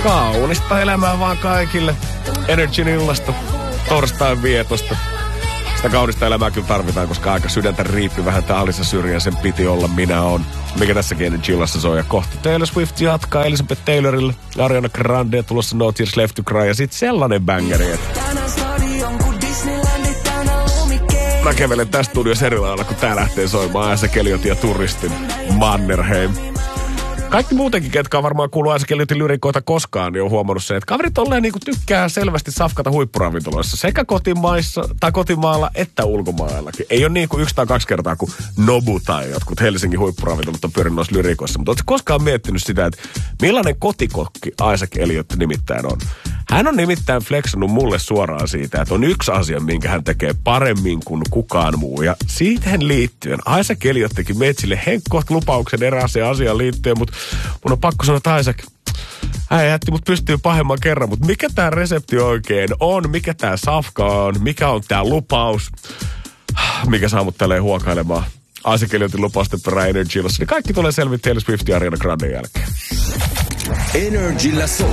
Kaunista elämää vaan kaikille. Energyn illasta, torstain vietosta. Sitä kaunista elämää kyllä tarvitaan, koska aika sydäntä riippi vähän taalissa syrjään. Sen piti olla minä on. Mikä tässäkin Energy illassa soi. Ja kohta Taylor Swift jatkaa Elizabeth Taylorille. Ariana Grande tulossa No Tears Left to Cry. Ja sit sellainen bängeri, että mä kävelen tästä studiossa eri lailla, kun tää lähtee soimaan Isaac Elliot ja Turistin Mannerheim. Kaikki muutenkin, ketkä on varmaan kuullut Isaac Elliotin lyrikoita koskaan, niin on huomannut sen, että kaverit olleen niin kuin tykkää selvästi safkata huippuravintoloissa sekä kotimaalla että ulkomaillakin. Ei ole niin kuin 1 tai 2 kertaa, kun Nobu tai jotkut Helsingin huippuravintolat on pyörinyt noissa lyrikoissa. Mutta ootko koskaan miettinyt sitä, että millainen kotikokki Isaac Elliot nimittäin on? Hän on nimittäin flexannut mulle suoraan siitä, että on yksi asia, minkä hän tekee paremmin kuin kukaan muu. Ja siihen liittyen Isaac Elliot teki meitsille henkkoht lupauksen erääseen asiaan liittyen, mutta mun on pakko sanoa, että Isaac, hän jätti mut pystyy pahemman kerran, mutta mikä tää resepti oikein on, mikä tää safka on, mikä on tää lupaus, mikä saa mut tälleen huokailemaan Isaac Elliotin lupausten perään Energyllassa, niin kaikki tulee selviä Taylor Swift ja Ariana Granden jälkeen. Energyllä soi.